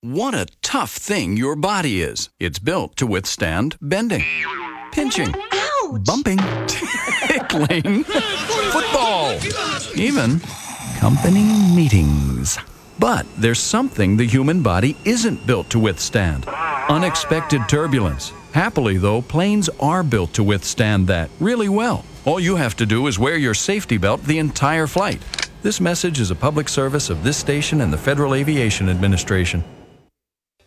What a tough thing your body is. It's built to withstand bending, pinching, Ouch! bumping, tickling, football, even company meetings. But there's something the human body isn't built to withstand: unexpected turbulence. Happily, though, planes are built to withstand that really well. All you have to do is wear your safety belt the entire flight. This message is a public service of this station and the Federal Aviation Administration.